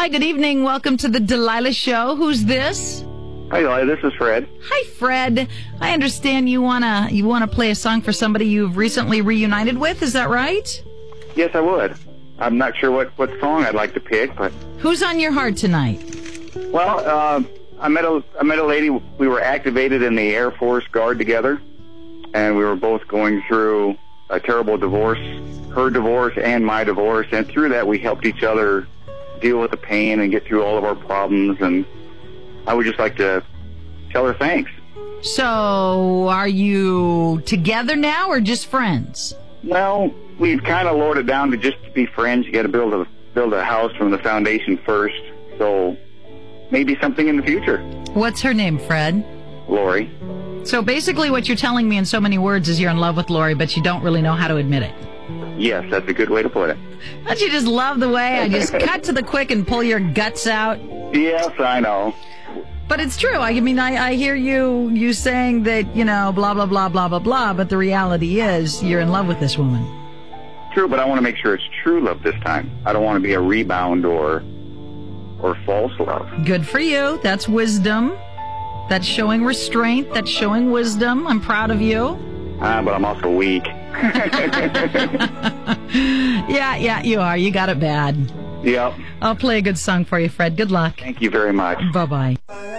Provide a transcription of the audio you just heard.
Hi, good evening. Welcome to the Delilah Show. Who's this? Hi, Delilah. This is Fred. Hi, Fred. I understand you wanna play a song for somebody you've recently reunited with. Is that right? Yes, I would. I'm not sure what song I'd like to pick, but Who's on your heart tonight? well, I met a lady. We were activated in the Air Force Guard together, and we were both going through a terrible divorce, her divorce and my divorce, and through that we helped each other deal with the pain and get through all of our problems, and I would just like to tell her thanks. So, are you together now or just friends? Well, we've kind of lowered it down to just to be friends. You got to build a house from the foundation first, so maybe something in the future. What's her name, Fred? Lori. So basically what you're telling me in so many words is you're in love with Lori, but you don't really know how to admit it. Yes, that's a good way to put it. Don't you just love the way I just cut to the quick and pull your guts out? Yes, I know. But it's true. I mean, I hear you saying that, blah, blah, blah, blah, blah, blah, but the reality is you're in love with this woman. True, but I want to make sure it's true love this time. I don't want to be a rebound or false love. Good for you. That's wisdom. That's showing restraint. That's showing wisdom. I'm proud of you. But I'm also weak. Yeah, you are. You got it bad. Yep. I'll play a good song for you, Fred. Good luck. Thank you very much. Bye-bye.